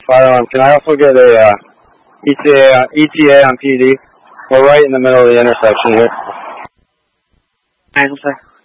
firearm. Can I also get a ETA on PD? We're right in the middle of the intersection here. 9 sir.